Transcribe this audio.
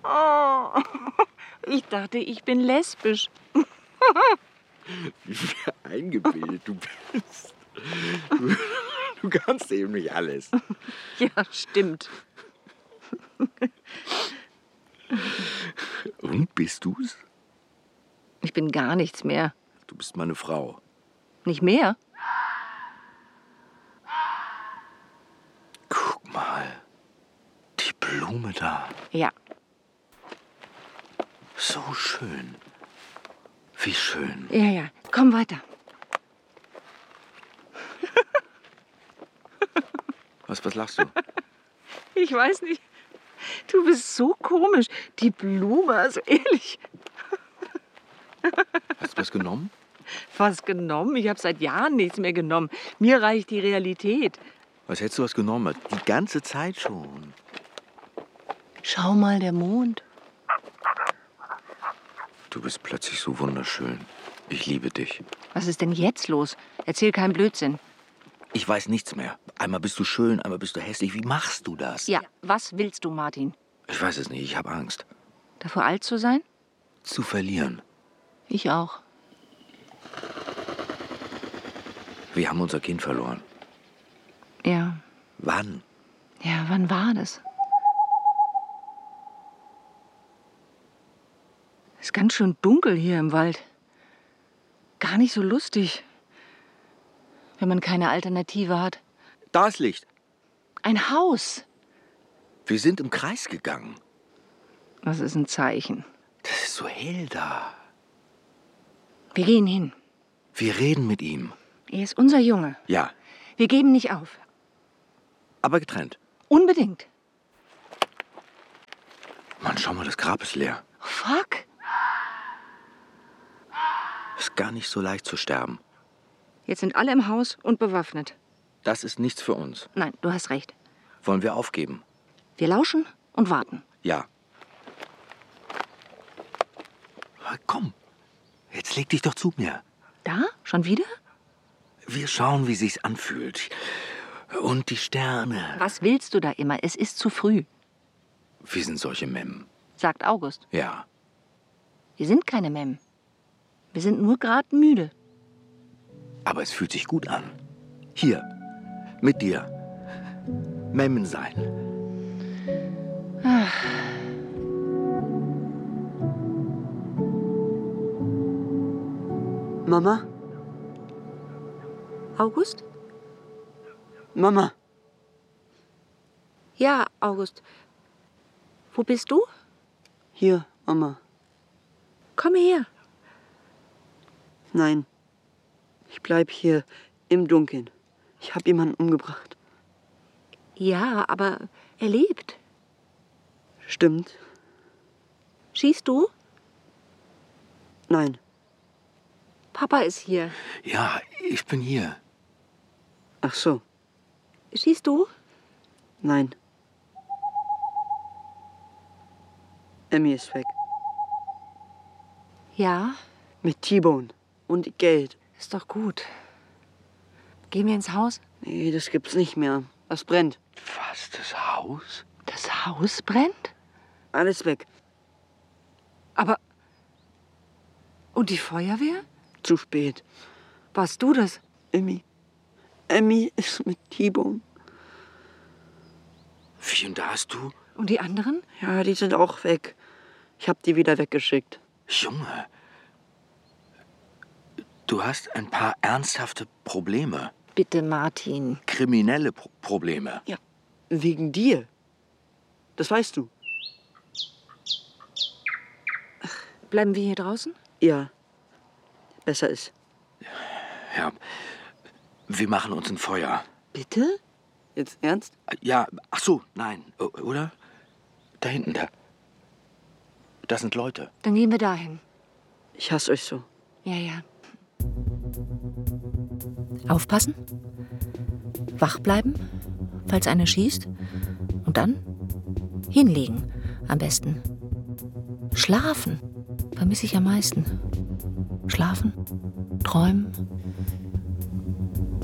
Oh, ich dachte, ich bin lesbisch. Wie eingebildet du bist. Du kannst eben nicht alles. Ja, stimmt. Und, bist du's? Ich bin gar nichts mehr. Du bist meine Frau. Nicht mehr? Guck mal. Die Blume da. Ja. So schön. Wie schön. Ja. Komm weiter. Was lachst du? Ich weiß nicht. Du bist so komisch. Die Blume, also ehrlich. Hast du was genommen? Was genommen? Ich habe seit Jahren nichts mehr genommen. Mir reicht die Realität. Was hättest du was genommen? Die ganze Zeit schon. Schau mal, der Mond. Du bist plötzlich so wunderschön. Ich liebe dich. Was ist denn jetzt los? Erzähl keinen Blödsinn. Ich weiß nichts mehr. Einmal bist du schön, einmal bist du hässlich. Wie machst du das? Ja, was willst du, Martin? Ich weiß es nicht. Ich habe Angst. Davor alt zu sein? Zu verlieren. Ich auch. Wir haben unser Kind verloren. Ja. Wann? Ja, wann war das? Es ist ganz schön dunkel hier im Wald. Gar nicht so lustig, wenn man keine Alternative hat. Da ist Licht. Ein Haus. Wir sind im Kreis gegangen. Das ist ein Zeichen. Das ist so hell da. Wir gehen hin. Wir reden mit ihm. Er ist unser Junge. Ja, Wir geben nicht auf. aber getrennt. Unbedingt. Mann, schau mal, das Grab ist leer. Fuck. Ist gar nicht so leicht zu sterben. Jetzt sind alle im Haus und bewaffnet. Das ist nichts für uns. Nein, du hast recht. Wollen wir aufgeben? Wir lauschen und warten. Ja. Komm, jetzt leg dich doch zu mir. Da? Schon wieder? Wir schauen, wie sich's anfühlt. Und die Sterne. Was willst du da immer? Es ist zu früh, Wir sind solche Memmen. sagt August. Ja. Wir sind keine Mem. Wir sind nur gerade müde. Aber es fühlt sich gut an. Hier, mit dir. Memmen sein. Mama? August? Mama? Ja, August. Wo bist du? Hier, Mama. Komm her. Nein. Ich bleib hier im Dunkeln. Ich habe jemanden umgebracht. Ja, aber er lebt. Stimmt. Schießt du? Nein. Papa ist hier. Ja, ich bin hier. Ach so. Schießt du? Nein. Emmy ist weg. Ja, Mit T-Bone. Und Geld. ist doch gut. Gehen wir ins Haus? Nee, das gibt's nicht mehr. Das brennt. Was, das Haus? Das Haus brennt? Alles weg. Aber... Und die Feuerwehr? Zu spät. Warst du das? Emmy. Emmy ist mit T-Bone. Wie, und da hast du? Und die anderen? Ja, die sind auch weg. Ich hab die wieder weggeschickt. Junge. Du hast ein paar ernsthafte Probleme. Bitte, Martin. Kriminelle Probleme. Ja, wegen dir. Das weißt du. Bleiben wir hier draußen? Ja. Besser ist. Ja. Wir machen uns ein Feuer. Bitte? Jetzt ernst? Ja, ach so, nein. Oder? Da hinten, da. Das sind Leute. Dann gehen wir dahin. Ich hasse euch so. Ja, ja. Aufpassen, wach bleiben, falls einer schießt, und dann hinlegen am besten. Schlafen vermisse ich am meisten. Schlafen, träumen,